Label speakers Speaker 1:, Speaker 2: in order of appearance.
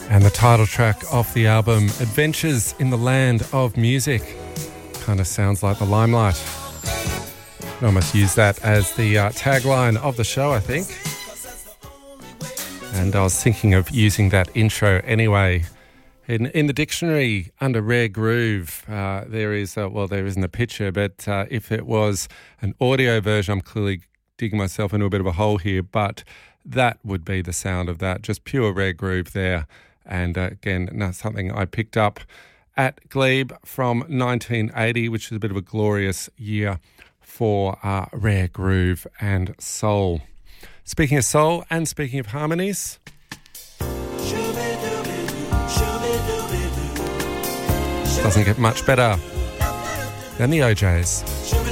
Speaker 1: And the title track off the album, Adventures in the Land of Music. Kind of sounds like the Limelight. I almost use that as the tagline of the show, I think. And I was thinking of using that intro anyway. In the dictionary, under Rare Groove, there isn't a picture, but if it was an audio version, I'm clearly digging myself into a bit of a hole here, but that would be the sound of that, just pure Rare Groove there. And again, something I picked up at Glebe from 1980, which is a bit of a glorious year for Rare Groove and soul. Speaking of soul and speaking of harmonies, doesn't get much better than the OJs.